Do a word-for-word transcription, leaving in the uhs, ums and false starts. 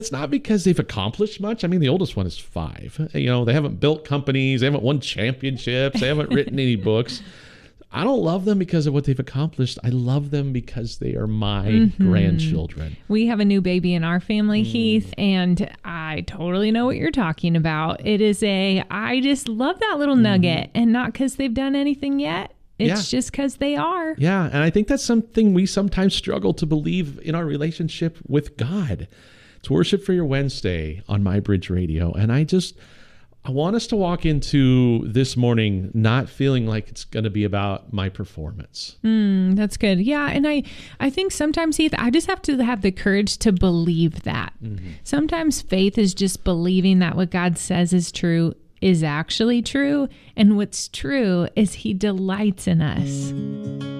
It's not because they've accomplished much. I mean, the oldest one is five. You know, they haven't built companies. They haven't won championships. They haven't written any books. I don't love them because of what they've accomplished. I love them because they are my mm-hmm. grandchildren. We have a new baby in our family, mm. Heath, and I totally know what you're talking about. It is a, I just love that little mm. nugget, and not because they've done anything yet. It's yeah. just because they are. Yeah, and I think that's something we sometimes struggle to believe in our relationship with God. It's Worship for Your Wednesday on MyBridge Radio, and I just... I want us to walk into this morning not feeling like it's going to be about my performance. Mm, that's good. Yeah. And I, I think sometimes, Heath, I just have to have the courage to believe that. Mm-hmm. Sometimes faith is just believing that what God says is true is actually true. And what's true is He delights in us.